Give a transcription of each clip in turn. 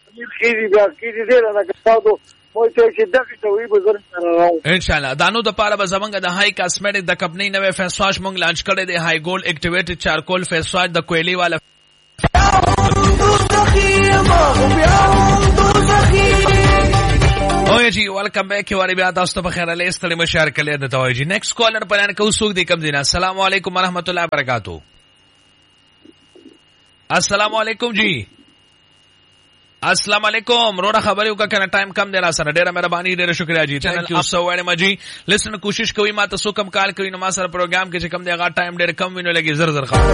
خېری بیا کېږي ډېر نه کاوه مو ته چې دغه ته وی بزرګ راو ان شاء الله دانو د پاره به زمونږ د هاي کاسمیټک د کمپنی نوې فیس واش مونږ لانچ کړی دی هاي ګولډ اکټیویټډ چارکول فیس واش د کوئلی والا اوه جی ویلکم بیک یو بیا تاسو ته بخیر له ستړي مشار کله د توای جی نیکسٹ کالر پلان کو سوق دی کم دینا السلام علیکم ورحمت الله وبرکاتہ السلام علیکم جی السلام علیکم روړه خبرې وکړه کنه ټایم کم دی را سره ډیره مهرباني ډیره شکریا جی تھینک یو سو ویری مچ جی لسن کوشش کوي ما ته سو کم کال کوي نو ما سره پروګرام کې چې کم دی هغه ټایم ډیر کم وینو لګي زر زر خبر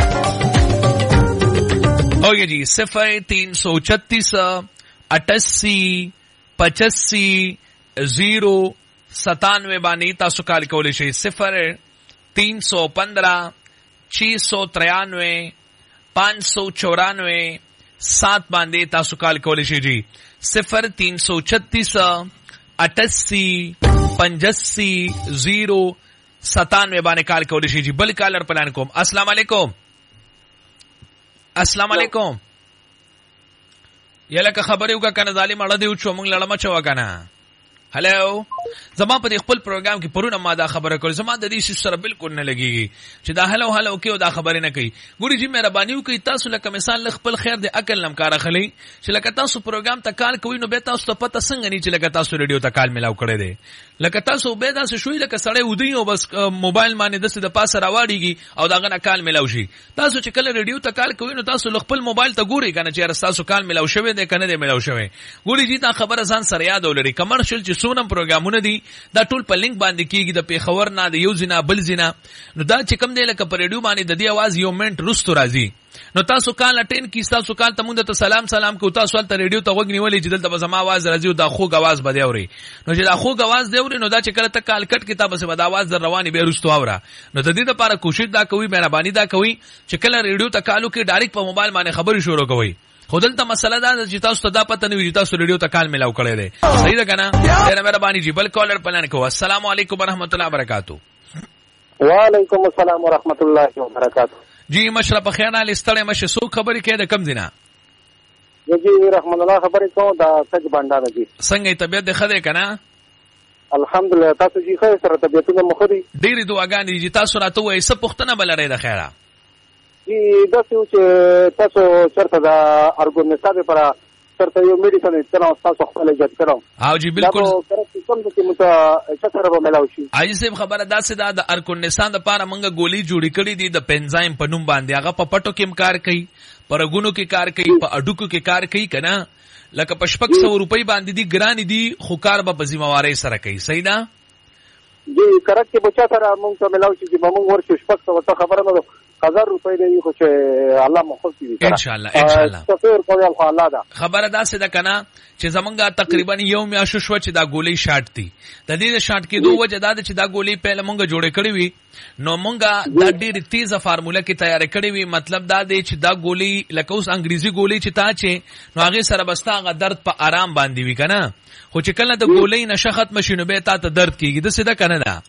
اوه جی 0336 88 85 097 باندې تاسو کال کولی شئ 0315 693 594 7 باندې تاسو کال کولی شئ جی 0336 88 85 097 باندې کال کولی شئ جی بل کالر پلان کوم السلام علیکم السلام علیکم یلکه خبرې وکړه کنه ظالم اړه دی او چې موږ لړم چوا کنه هلو زما په خپل پروګرام کې پرونه ما دا خبره کول زما د دې سره بالکل نه لګيږي چې دا هلو هلو کې دا خبره نه کوي ګوري جی مهرباني وکړئ تاسو لکه مثال خپل خیر د عقل نم کار اخلي چې لکه تاسو پروګرام ته کال کوي نو به تاسو ته پته څنګه نه چې لکه تاسو ریډیو ته کال ملاو کړی دی لکه تاسو به تاسو شوي لکه سړی ودی او بس موبایل باندې د پاسه راوړيږي او داغه نه کال ملاو شي تاسو چې کله ریډیو ته کال کوي نو تاسو خپل موبایل ته ګوري کنه چې تاسو کال ملاو شوی دی کنه دی ملاو شوی ګوري جی دا خبره ځان سره یاد ولري کمرشل چې سونم پروګرامونه دي دا ټول په لینک باندې کیږي د پیښور نه د یو زینا بل زینا نو دا چې کم دی لکه په ریډیو باندې د دې आवाज یو منټ رستو راځي نو تاسو کال اٹین کی تاسو کال ته مونږ ته سلام کو تاسو ته ریډیو ته وګ نیولې چې دلته به زما आवाज راځي او دا خوږ आवाज بده اوري نو چې دا خوږ आवाज دی اوري نو دا چې کله ته کال کټ کتاب سه بد आवाज در رواني به رستو اورا نو د دې لپاره کوشش دا کوي مهرباني دا کوي چې کله ریډیو ته کالو کې ډایرکټ په موبایل باندې خبري شروع کوي خودلته مسله دا چې تاسو ته دا پته نه وي تاسو ریډیو ته کال ملاو کړی دی صحیح ده کنه ډیره مهرباني جی بل کالر پلان کو السلام علیکم ورحمت الله وبرکاتہ وعلیکم السلام ورحمت الله وبرکاتہ جی مشرف خیر علی ستړی مشه سو خبرې کې د کم دینا جی رحمان الله خبرې کوم دا سج باندې جی څنګه طبيعت ده خده کنه الحمدلله تاسو جی خیر سره طبيعتونه مخدي ډېری دعاګانې جی تاسو راته وایي څه پوښتنه بلره ده خیره جی دا چې تاسو چرته دا ارګونیسټا لپاره چرته یو میډیکل استراو تاسو خپل جات کړو او جی بالکل دا کوم چې مت چتره به ملاوي شي ایسه خبره دا سه دا ارګونیسټا لپاره منګه ګولۍ جوړی کړې دي د پنځایم په نوم باندې هغه په پټو کې کار کوي پرګونو کې کار کوي په اډوکو کې کار کوي کنه لکه په 600 روپۍ باندې دي ګران دي خو کار به ذمہواری سره کوي صحیح ده جی کرک کې بچا سره مونږ ته ملاوي شي چې مونږ ورشو 600 خبره نه 1000 روپۍ دی خو چې الله مخصوص دي ان شاء الله ان شاء الله تفسیر کوي الله دا خبره دا سه ده کنه چې زمونږه تقریبا یو میاشو شو چې دا ګولۍ شاټ دي د دې شاټ کې دوه وجه دا چې دا ګولۍ په لمونږه جوړه کړې وي نو مونږه دا ډېر تیزه فارموله کې تیار کړې وي مطلب دا دی چې دا ګولۍ لکه اوس انګریزي ګولۍ چې تا چې نو هغه سره بستا هغه درد په آرام باندې وي کنه خو چې کله د ګولۍ نشه ختم شینو به تا ته درد کیږي د څه ده کنه دا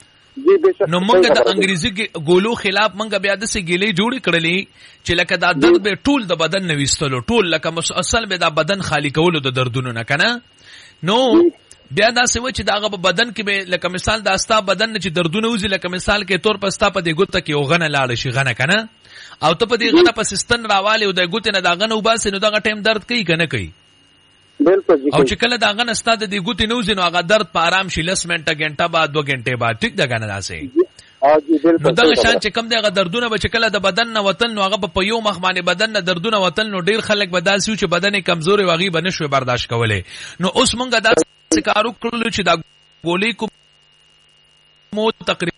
نو مونږ د انګریزي ګولو خلاف مونږ بیا د سې ګلې جوړې کړلې چې لکه دا درد به ټول د بدن نه وستلو ټول لکه اصل به دا بدن خالی کولو د دردونو نه کنه نو بیا دا سوي چې داغه په بدن کې به لکه مثال دا ستا بدن چې دردونه وزي لکه مثال کې تور پستا په دې ګوته کې وغنه لاړ شي غنه کنه او ته په دې غنه په سستن راواله او د ګوته نه داغه نو باسي نو دغه ټیم درد کوي کنه کوي بالکل او چې کله داغه نستا د دې ګوتی نو زینو هغه درد په آرام شي 10 منټه غنټه بعد 2 غنټه بعد ټیک ده کنه داسې نو دغه شان چې کم دغه دردونه به چې کله د بدن نه وطن نو هغه په یو مخ باندې بدن نه دردونه وطن نو ډیر خلک به داسې چې بدن کمزوري وغي بنشوي برداشت کولای نو اوس مونږه دا کارو کړل چې دا ګولې کو مو تقریبا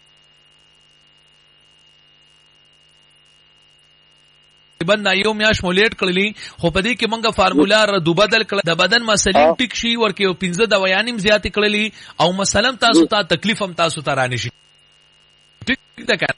بندا یو میاش مولیټ کړلی خو په دې کې مونږه فارمولا ردو بدل کړل د بدن مسلې ټیک شي ورکه 15 دوايانیم زیات کړلی او مثلا تاسو ته تکلیف هم تاسو ته رانه شي ټیک ده کنه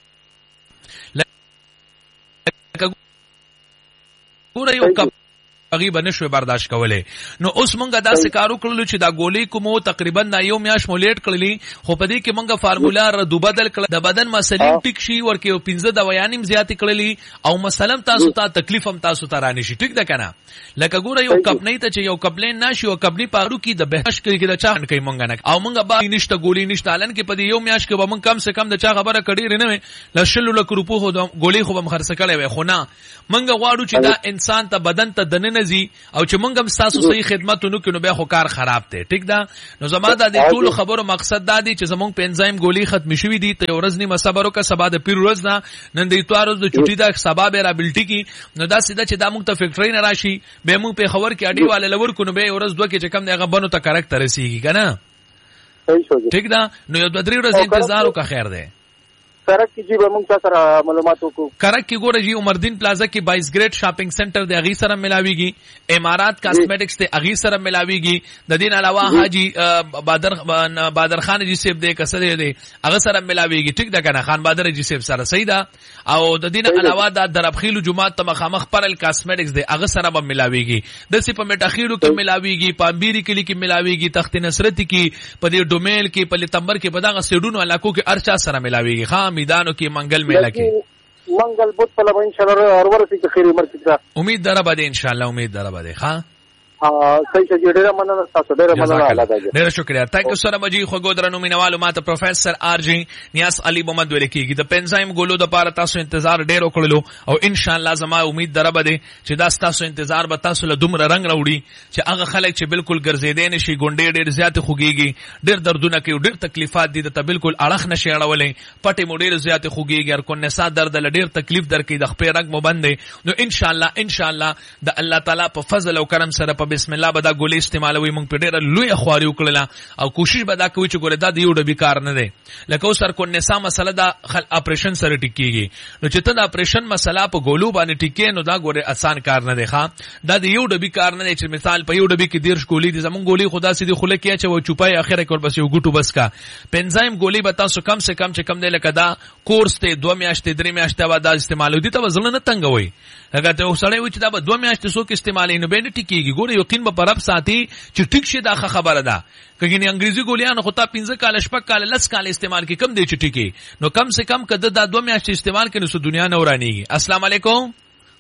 ګوره یو غیب نشو برداشت کوله. نو اوس مونږه دا سکارو کړلو چې دا ګولې کومو تقریبا دا یو میاش مولیټ کړلی، خو په دې کې مونږه فارمولا ردو بدل کړل، د بدن مسلې ټیک شي ورکه او 15 دوايانیم زیات کړلی او مسلم تاسو ته تکلیف هم تاسو ته رانی شي. ټیک ده کنه؟ لکه ګوره یو کپنی ته چې یو کپلین ناشي او کپنی پارو کې د بهش کې د چا کوي مونږ نه او مونږه با نشته ګولې نشته، الان کې په دې یو میاش کې به مونږ کم سے کم د چا خبره کړي رنه لشل لک روپو هو ګولې خو به خرڅ کړي وي، خو نه مونږ غواړو چې دا انسان ته بدن ته دننه زی او چې مونږ هم تاسو صحیح خدمت ونکړو به خو کار خراب دی. ټیک ده؟ نو زما دا د ټول خبرو مقصد دا دی چې زمونږ په انزایم ګولې ختم شوې دي، ته ورځ نیمه صبر وکړه، سبا د پیر ورځ نه، نن د اتوار ورځ د چټي دا سبا به را بلټي کی، نو دا سیده چې دا مونږ ته فیکټری نه راشي به مونږ په خبر کې اډي والے لور کو نو به ورځ دوه کې چې کم دیغه بنو ته کریکټ رسیږي کنه؟ ٹھیک ده؟ نو یو د 3 ورځې انتظار وکړه. خیر ده. کرک کی جی به مونږ سره معلومات وکړو. کرک کی ګوره جی عمردین پلازا کې 22 گریډ شاپینګ سنټر د اغي سره ملاويږي، امارات کاسمیټکس ته اغي سره ملاويږي، د دین علاوه حاجی بادر خان جی سیب دې کسره دې اغه سره ملاويږي. ټیک ده کنه؟ خان بادر جی سیب سره صحیح ده. او د دین علاوه د دربخیلو جمعات ته مخامخ پرل کاسمیټکس دې اغه سره به ملاويږي، د سی په میټاخیلو کې ملاويږي، پامبيري کلی کې ملاويږي، تخت نصرت کې، په دې ډومیل کې، په لتمبر کې، په دغه سیډونو علاقو کې ارچا سره ملاويږي. میدانو کې منګل میله کې منګل بوت په لبا ان شاء الله اور ورته خیر مرتضی امید دره بده ان شاء الله امید دره بده. ها صحیح چې ډیره مننه تاسو، ډیره مننه الله تعالی، ډیره شکریہ. تانک یو سره مجي خو ګودرنو مینوالو ماته پروفیسور آر جی نیاس علي محمد ویل کیږي د پنځایم ګولو د پاره تاسو انتظار ډیر وکړلو او ان شاء الله زما امید دره بده چې دا تاسو انتظار به تاسو له دومره رنگ راوړي چې هغه خلک چې بالکل ګرځیدې نشي، ګونډې ډیر زیات خوږيږي، ډیر دردونه کوي، ډیر تکلیفات دي، ته بالکل اړخ نشي اړولې، پټې مو ډیر زیات خوږيږي، هر کو نساء درد له ډیر تکلیف درکې د خپل رنگ مو باندې. نو ان شاء الله د الله تعالی په فضل او کرم سره په بسم الله به دا استعمالوي. مونږ په ډېر لوی خواري وکړله او کوشش به دا کوي چې ګوره دا د یو ډبي کار نه دی. لکه اوس هر کو نساء مسله دا اپریشن سره ټیکيږي، نو چې ته د اپریشن مسله په ګولو باندې ټیکې نو دا ګوره آسان کار نه دی. ښا دا د یو ډبي کار نه دی چې مثال په یو ډبي کې 13 ګولې دي، زمونږ ګولې خدا سي دي خله کې چې و چوپای اخره کول بس یو ګټو بس کا پنځایم ګولې به تاسو کم سے کم چې کم دی لکه دا کورس ته 2 میاشتې 3 میاشتې و دا استعمالو دي ته وزن نه تنګوي. هغه ته وسړی و چې دا 2 میاشتې سو کې استعمالي نه به ټیکيږي. ګوره یقین به پرب ساتي چې ټیک شي دا خبره ده. کګینه انګریزي ګولیان خو تا 15 کال شپک کال لس کال استعمال کې کم دی چې ټیکي، نو کم سے کم کده دا 2 میاشتې استعمال کړي نو دنیا نه ورانیږي. السلام علیکم.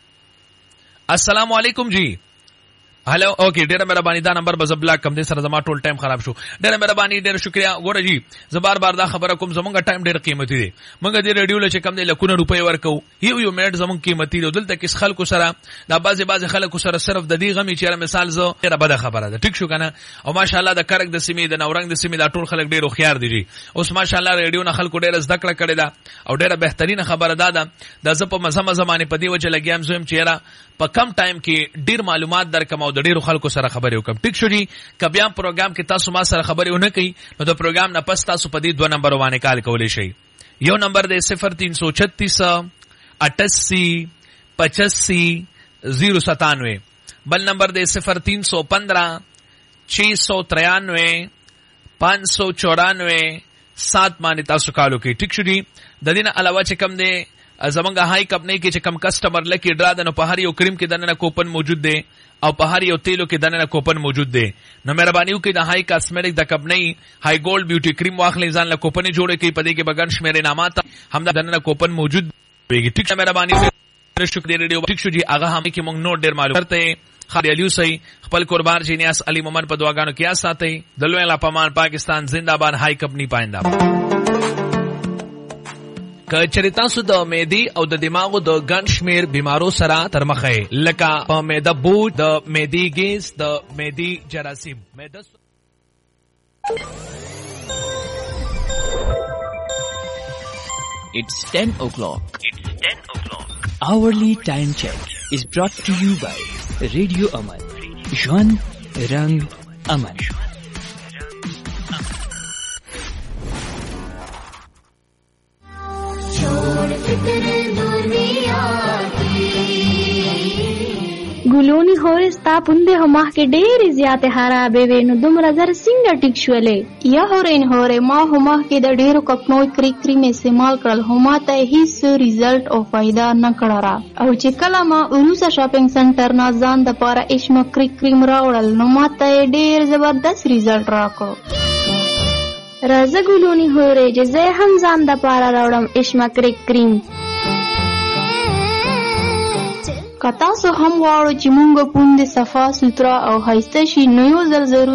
السلام علیکم جی. هلو اوکے ډیره مهرباني دا نمبر به بلاک کم دي سره زما ټول ټایم خراب شو. ډیره مهرباني ډیره شکریا. ګوره جی زه بار دا خبره کوم زمونږ ټایم ډیر قیمتي دی، مونږ دې ریډیو له کم دی لکونه روپۍ ورکو، یو منټ زمونږ قیمتي دی. دلته کس خلکو سره دا بعضی خلکو سره صرف د دې غمی چې مثال زه ډیره بده خبره ده. ټیک شو کنه؟ او ماشاءالله د کرک د سیمې د نورنګ د سیمې دا ټول خلک ډیر خيار دي جی. اوس ماشاءالله ریډیو نه خلکو ډیره زده کړه کړې ده او ډیره بهترینه خبره ده د زه په مزه زمانه په دی وجه لګیام زویم چیرې په کم ټایم کې ډیر معلومات درکم او د ډیرو خلکو سره خبرې وکم. ټیک شو جی. کبیا پروګرام کې تاسو ما سره خبرې ونه کوي نو د پروګرام نه پس تاسو په دې 2 نمبر باندې کال کولای شئ. یو نمبر دی 0336 88 85 097، بل نمبر دی 0315 693 594 7 باندې تاسو کالو کوي. ټیک شو جی. د دې نه علاوه چې کم دی زمونږ هاي کمپنی کې چې کم کسٹمر لکه ډرا د نو په هر یو کریم کې دنه کوپن موجود دی او په هر یو تیلو کې دنه کوپن موجود دی. نو مهرباني وکړئ د هاي کاسمیټک د کمپنی هاي ګولډ بیوټي کریم واخلئ، ځان له کوپن جوړه کړئ، په دې کې بغن شمیر انعامات هم دنه کوپن موجود وي. ټیک شو مهرباني شکر ریډیو. ټیک شو جی. هغه هم کې مونږ نوٹ ډیر معلومات ته خالیو سي خپل قربان جی نیاس علي محمد په دعاګانو کې ساتي. دلوي لا پامان پاکستان زنده‌باد. هاي کمپنی پاینده. کچری تاسو د معدې او د دماغو د ګڼ شمیر بیمارو سره تر مخه لکه په معده بوج، د معدې ګیس، د معدې جراثیم، معده It's 10 o'clock. Hourly time check is brought to you by Radio Aman. Jwan Rang Aman. ګلونی هورې ستا پوندې خو مخکې ډېرې زیاتې خرابې وې نو دومره زر څنګه ټیک شولې؟ یا هورین هورې ما خو مخکې د ډېرو کپنوی کریم استعمال کړل خو ما ته هیڅ ریزلټ او فایده نه کړه را. او چې کله ما وروسته شاپینګ سنټر نه ځان دپاره اشما کریم راوړل نو ما ته یې ډېر زبردست ریزلټ راکړو. راځه ګلونی هورې چې زه هم ځان دپاره راوړم اشما کریم. که تاسو هم غواړو چې مونږ پوندې صفا سوتره او ښایسته شي نو یو ځل ضرور